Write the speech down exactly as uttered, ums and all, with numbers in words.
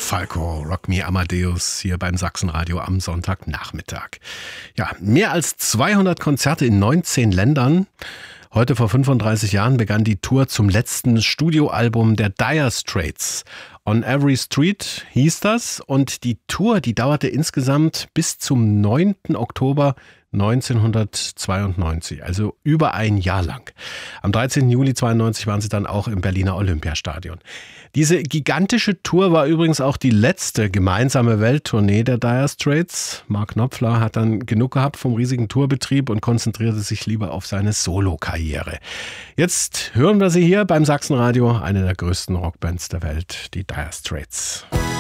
Falco, Rock Me Amadeus hier beim Sachsenradio am Sonntagnachmittag. Ja, mehr als zweihundert Konzerte in neunzehn Ländern. Heute vor fünfunddreißig Jahren begann die Tour zum letzten Studioalbum der Dire Straits. On Every Street hieß das, und die Tour, die dauerte insgesamt bis zum neunten Oktober neunzehnhundertzweiundneunzig, also über ein Jahr lang. Am dreizehnten Juli zweiundneunzig waren sie dann auch im Berliner Olympiastadion. Diese gigantische Tour war übrigens auch die letzte gemeinsame Welttournee der Dire Straits. Mark Knopfler hat dann genug gehabt vom riesigen Tourbetrieb und konzentrierte sich lieber auf seine Solokarriere. Jetzt hören wir sie hier beim Sachsenradio, eine der größten Rockbands der Welt, die Dire Straits.